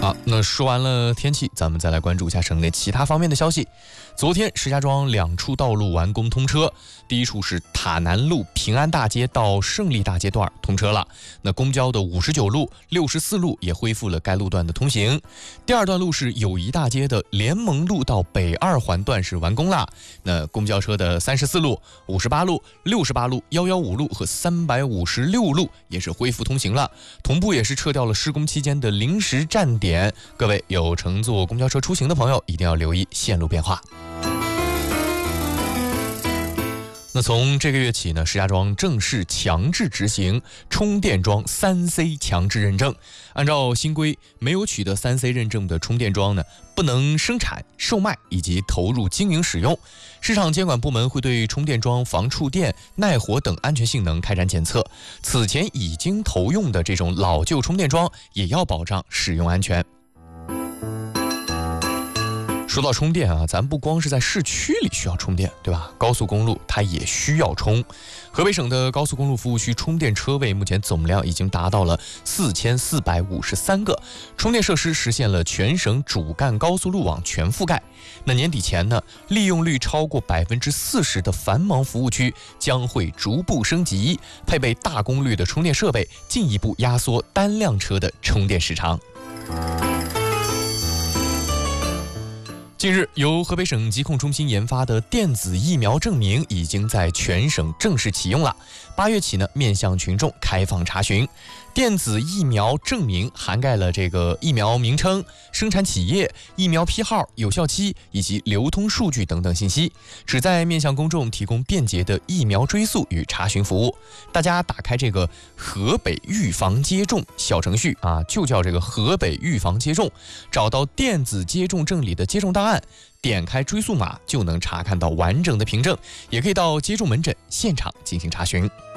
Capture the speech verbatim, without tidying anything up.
好，那说完了天气，咱们再来关注一下省内其他方面的消息。昨天，石家庄两处道路完工通车，第一处是塔南路平安大街到胜利大街段通车了。那公交的五十九路、六十四路也恢复了该路段的通行。第二段路是友谊大街的联盟路到北二环段是完工了。那公交车的三十四路、五十八路、六十八路、一一五路和三百五十六路也是恢复通行了，同步也是撤掉了施工期间的临时站点。各位有乘坐公交车出行的朋友，一定要留意线路变化。那从这个月起呢，石家庄正式强制执行充电桩三 C 强制认证。按照新规，没有取得三 C 认证的充电桩呢，不能生产、售卖以及投入经营使用。市场监管部门会对充电桩防触电、耐火等安全性能开展检测。此前已经投用的这种老旧充电桩，也要保障使用安全。说到充电啊，咱不光是在市区里需要充电，对吧？高速公路它也需要充。河北省的高速公路服务区充电车位目前总量已经达到了四千四百五十三个，充电设施实现了全省主干高速路网全覆盖。那年底前呢，利用率超过百分之四十的繁忙服务区将会逐步升级，配备大功率的充电设备，进一步压缩单辆车的充电时长。近日，由河北省疾控中心研发的电子疫苗证明已经在全省正式启用了。八月起呢，面向群众开放查询。电子疫苗证明涵盖了这个疫苗名称、生产企业、疫苗批号、有效期以及流通数据等等信息，旨在面向公众提供便捷的疫苗追溯与查询服务。大家打开这个河北预防接种小程序啊，就叫这个河北预防接种，找到电子接种证里的接种档案，点开追溯码就能查看到完整的凭证，也可以到接种门诊现场进行查询。